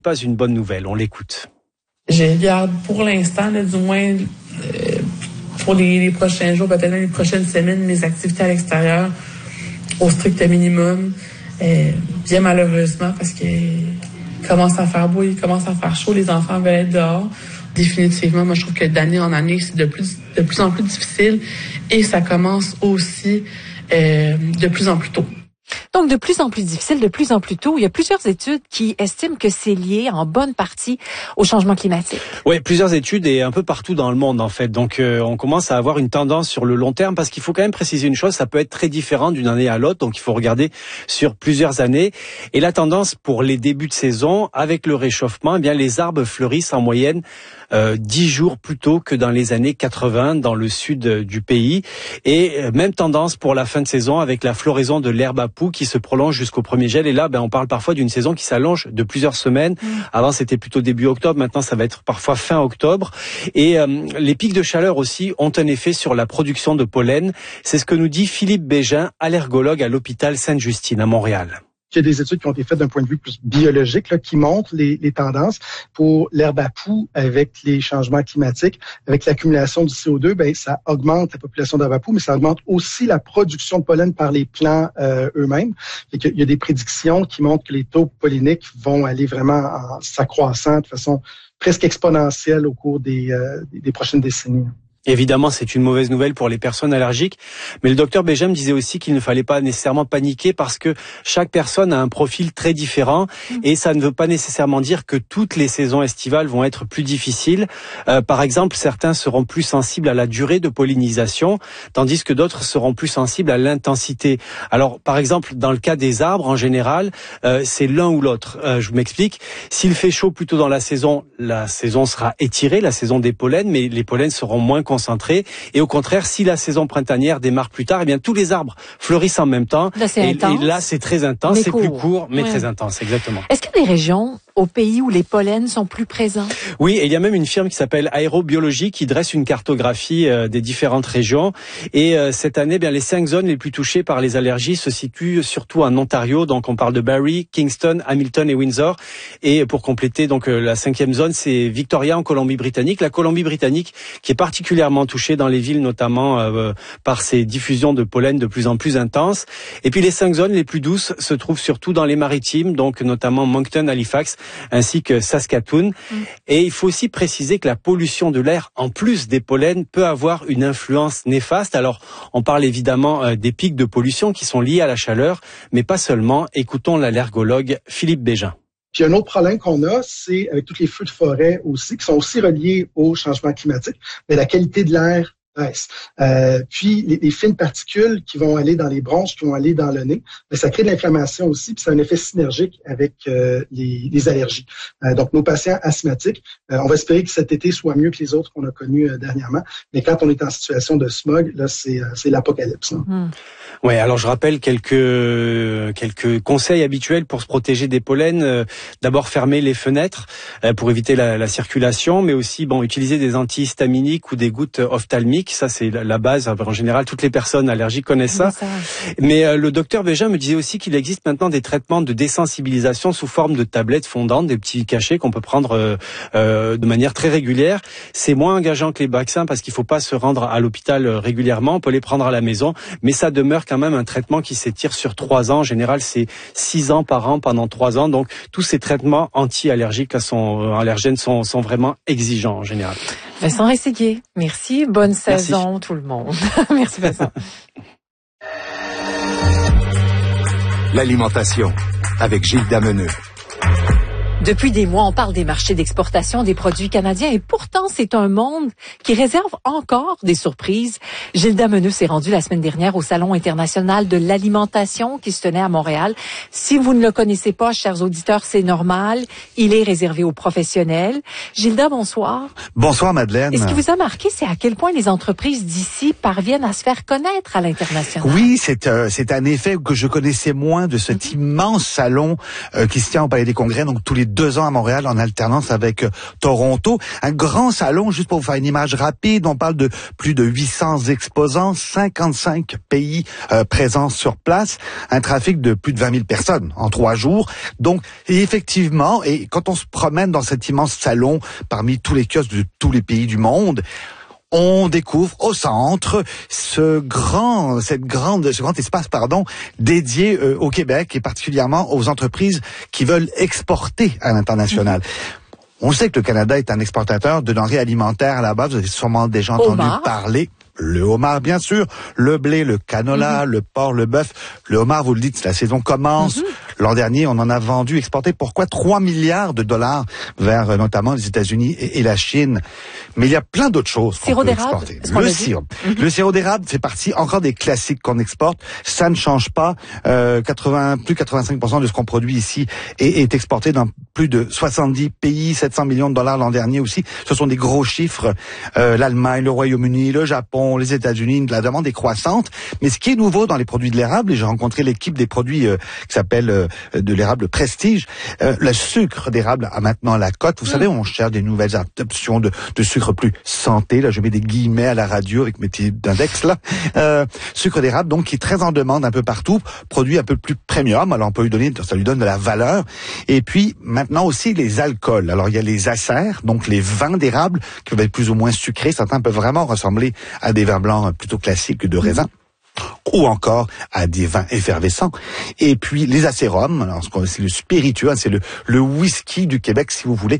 Pas une bonne nouvelle, on l'écoute. Je garde pour l'instant, du moins pour les prochains jours, peut-être même les prochaines semaines, mes activités à l'extérieur au strict minimum. Bien malheureusement, parce qu'il commence à faire beau, il commence à faire chaud, les enfants veulent être dehors. Définitivement, moi je trouve que d'année en année, c'est de plus en plus difficile et ça commence aussi de plus en plus tôt. Donc, de plus en plus difficile, de plus en plus tôt. Il y a plusieurs études qui estiment que c'est lié en bonne partie au changement climatique. Oui, plusieurs études et un peu partout dans le monde, en fait. Donc, on commence à avoir une tendance sur le long terme parce qu'il faut quand même préciser une chose, ça peut être très différent d'une année à l'autre. Donc, il faut regarder sur plusieurs années. Et la tendance pour les débuts de saison, avec le réchauffement, eh bien, les arbres fleurissent en moyenne 10 jours plus tôt que dans les années 80 dans le sud du pays. Et même tendance pour la fin de saison avec la floraison de l'herbe à poux qui se prolonge jusqu'au premier gel. Et là, on parle parfois d'une saison qui s'allonge de plusieurs semaines. Avant, c'était plutôt début octobre. Maintenant, ça va être parfois fin octobre. Et les pics de chaleur aussi ont un effet sur la production de pollen. C'est ce que nous dit Philippe Bégin, allergologue à l'hôpital Sainte-Justine à Montréal. Il y a des études qui ont été faites d'un point de vue plus biologique là, qui montrent les tendances pour l'herbe à poux avec les changements climatiques, avec l'accumulation du CO2, ça augmente la population d'herbe à poux, mais ça augmente aussi la production de pollen par les plants eux-mêmes. Il y a des prédictions qui montrent que les taux polliniques vont aller vraiment en s'accroissant de façon presque exponentielle au cours des prochaines décennies. Évidemment, c'est une mauvaise nouvelle pour les personnes allergiques, mais le docteur Bégin me disait aussi qu'il ne fallait pas nécessairement paniquer parce que chaque personne a un profil très différent et ça ne veut pas nécessairement dire que toutes les saisons estivales vont être plus difficiles. Par exemple, certains seront plus sensibles à la durée de pollinisation, tandis que d'autres seront plus sensibles à l'intensité. Alors, par exemple, dans le cas des arbres, en général, c'est l'un ou l'autre. Je m'explique. S'il fait chaud plus tôt dans la saison sera étirée, la saison des pollens, mais les pollens seront moins concentrés. Et au contraire, si la saison printanière démarre plus tard, eh bien tous les arbres fleurissent en même temps. Là, c'est intense. Et là, c'est très intense, mais c'est plus court, mais très intense, exactement. Est-ce qu'il y a des régions au pays où les pollens sont plus présents? Oui, et il y a même une firme qui s'appelle Aérobiologie qui dresse une cartographie des différentes régions. Et cette année, les 5 zones les plus touchées par les allergies se situent surtout en Ontario. Donc, on parle de Barrie, Kingston, Hamilton et Windsor. Et pour compléter, donc la 5e zone, c'est Victoria en Colombie-Britannique. La Colombie-Britannique qui est particulièrement touchée dans les villes, notamment par ces diffusions de pollen de plus en plus intenses. Et puis les 5 zones les plus douces se trouvent surtout dans les maritimes, donc notamment Moncton, Halifax, ainsi que Saskatoon. Et il faut aussi préciser que la pollution de l'air, en plus des pollens, peut avoir une influence néfaste. Alors, on parle évidemment des pics de pollution qui sont liés à la chaleur, mais pas seulement. Écoutons l'allergologue Philippe Bégin. Puis un autre problème qu'on a, c'est avec tous les feux de forêt aussi, qui sont aussi reliés au changement climatique, mais la qualité de l'air baisse. Puis les fines particules qui vont aller dans les bronches, qui vont aller dans le nez, ça crée de l'inflammation aussi, puis c'est un effet synergique avec les allergies. Donc nos patients asthmatiques, on va espérer que cet été soit mieux que les autres qu'on a connus dernièrement, mais quand on est en situation de smog, là c'est l'apocalypse. Ouais, alors je rappelle quelques conseils habituels pour se protéger des pollens. D'abord fermer les fenêtres pour éviter la circulation, mais aussi utiliser des antihistaminiques ou des gouttes ophtalmiques. Ça c'est la base. En général, toutes les personnes allergiques connaissent ça. Mais le docteur Bégin me disait aussi qu'il existe maintenant des traitements de désensibilisation sous forme de tablettes fondantes, des petits cachets qu'on peut prendre de manière très régulière. C'est moins engageant que les vaccins parce qu'il faut pas se rendre à l'hôpital régulièrement. On peut les prendre à la maison, mais ça demeure quand même un traitement qui s'étire sur 3 ans. En général, c'est 6 ans par an pendant 3 ans. Donc, tous ces traitements anti-allergiques allergènes sont vraiment exigeants en général. Vincent Rességuier, merci. Bonne saison tout le monde. Merci Vincent. L'alimentation avec Gilles Dameneux. Depuis des mois, on parle des marchés d'exportation des produits canadiens et pourtant, c'est un monde qui réserve encore des surprises. Gilles Dameneux s'est rendu la semaine dernière au Salon international de l'alimentation qui se tenait à Montréal. Si vous ne le connaissez pas, chers auditeurs, c'est normal. Il est réservé aux professionnels. Gilda, bonsoir. Bonsoir, Madeleine. Et ce qui vous a marqué, c'est à quel point les entreprises d'ici parviennent à se faire connaître à l'international. Oui, c'est un effet que je connaissais moins de cet immense salon qui se tient au Palais des Congrès, donc tous les 2 ans à Montréal en alternance avec Toronto. Un grand salon, juste pour vous faire une image rapide, on parle de plus de 800 exposants, 55 pays présents sur place, un trafic de plus de 20 000 personnes en 3 jours. Donc, et effectivement, et quand on se promène dans cet immense salon parmi tous les kiosques de tous les pays du monde, on découvre au centre ce grand espace, dédié au Québec et particulièrement aux entreprises qui veulent exporter à l'international. On sait que le Canada est un exportateur de denrées alimentaires à la base. Vous avez sûrement déjà entendu parler. Le homard, bien sûr, le blé, le canola, le porc, le bœuf. Le homard, vous le dites, la saison commence. L'an dernier, on en a vendu, exporté, pourquoi 3 milliards de dollars vers notamment les États-Unis et la Chine. Mais il y a plein d'autres choses qu'on peut exporter. Le sirop d'érable fait partie encore des classiques qu'on exporte. Ça ne change pas. Plus 85% de ce qu'on produit ici est exporté dans plus de 70 pays, 700 millions de dollars l'an dernier aussi. Ce sont des gros chiffres. L'Allemagne, le Royaume-Uni, le Japon, les États-Unis, la demande est croissante. Mais ce qui est nouveau dans les produits de l'érable, et j'ai rencontré l'équipe des produits qui s'appelle de l'érable Prestige, le sucre d'érable a maintenant la cote. Vous savez, on cherche des nouvelles options de sucre plus santé. Là, je mets des guillemets à la radio avec mes petits index là. Sucre d'érable, donc, qui est très en demande un peu partout, produit un peu plus premium. Alors, ça lui donne de la valeur. Et puis, maintenant aussi, les alcools. Alors, il y a les acers, donc les vins d'érable, qui peuvent être plus ou moins sucrés. Certains peuvent vraiment ressembler à des vins blancs plutôt classiques de raisin. Ou encore à des vins effervescents. Et puis les acérums, alors c'est le spiritueux, c'est le whisky du Québec, si vous voulez,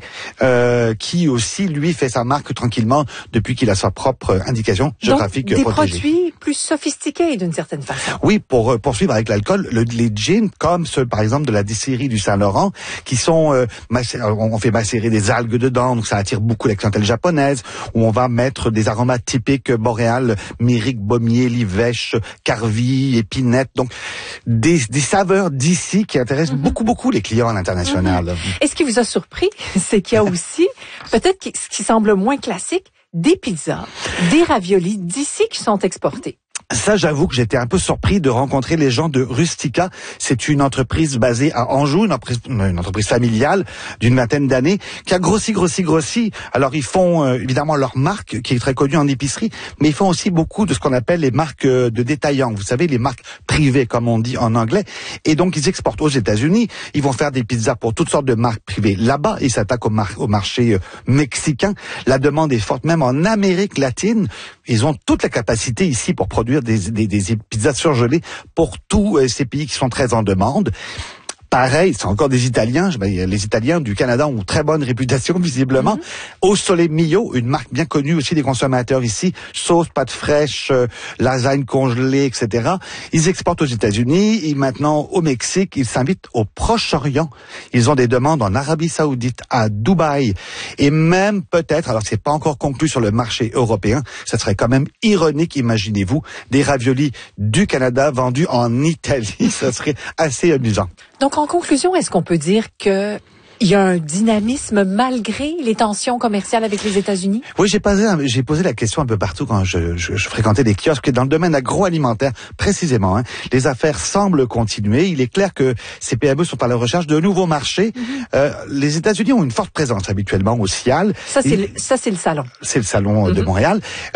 qui aussi, lui, fait sa marque tranquillement depuis qu'il a sa propre indication géographique protégée. Donc, des produits plus sophistiqués d'une certaine façon. Oui, pour poursuivre avec l'alcool, les gins, comme ceux, par exemple, de la distillerie du Saint-Laurent, qui sont, on fait macérer des algues dedans, donc ça attire beaucoup la clientèle japonaise, où on va mettre des aromates typiques boréales, myrique, baumier, livèche, carvi, épinette, donc des saveurs d'ici qui intéressent beaucoup les clients à l'international. Et ce qui vous a surpris, c'est qu'il y a aussi, peut-être ce qui semble moins classique, des pizzas, des raviolis d'ici qui sont exportés. Ça, j'avoue que j'étais un peu surpris de rencontrer les gens de Rustica. C'est une entreprise basée à Anjou, une entreprise familiale d'une vingtaine d'années, qui a grossi. Alors, ils font évidemment leur marque, qui est très connue en épicerie, mais ils font aussi beaucoup de ce qu'on appelle les marques de détaillants. Vous savez, les marques privées, comme on dit en anglais. Et donc, ils exportent aux États-Unis. Ils vont faire des pizzas pour toutes sortes de marques privées là-bas. Ils s'attaquent au marché mexicain. La demande est forte, même en Amérique latine. Ils ont toute la capacité ici pour produire des pizzas surgelées pour tous ces pays qui sont très en demande. Pareil, c'est encore des Italiens. Les Italiens du Canada ont une très bonne réputation, visiblement. Au Sole Mio, une marque bien connue aussi des consommateurs ici. Sauce, pâte fraîche, lasagne congelée, etc. Ils exportent aux États-Unis et maintenant au Mexique. Ils s'invitent au Proche-Orient. Ils ont des demandes en Arabie Saoudite, à Dubaï. Et même peut-être, alors c'est pas encore conclu sur le marché européen, ça serait quand même ironique, imaginez-vous, des raviolis du Canada vendus en Italie. Ça serait assez amusant. Donc, en conclusion, est-ce qu'on peut dire que il y a un dynamisme malgré les tensions commerciales avec les États-Unis? Oui, j'ai posé la question un peu partout quand je fréquentais des kiosques. Dans le domaine agroalimentaire, précisément, les affaires semblent continuer. Il est clair que ces PME sont à la recherche de nouveaux marchés. Les États-Unis ont une forte présence habituellement au CIAL. Ça, c'est le salon. C'est le salon de Montréal.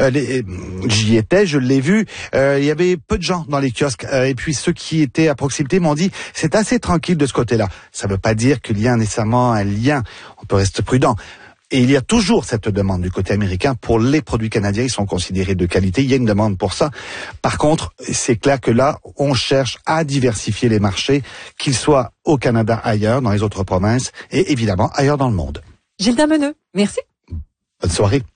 J'y étais, je l'ai vu. Il y avait peu de gens dans les kiosques. Et puis ceux qui étaient à proximité m'ont dit c'est assez tranquille de ce côté-là. Ça ne veut pas dire qu'il y a nécessairement un lien, on peut rester prudent. Et il y a toujours cette demande du côté américain pour les produits canadiens, ils sont considérés de qualité, il y a une demande pour ça. Par contre, c'est clair que là, on cherche à diversifier les marchés, qu'ils soient au Canada, ailleurs, dans les autres provinces, et évidemment ailleurs dans le monde. Gilles Dameneux, merci. Bonne soirée.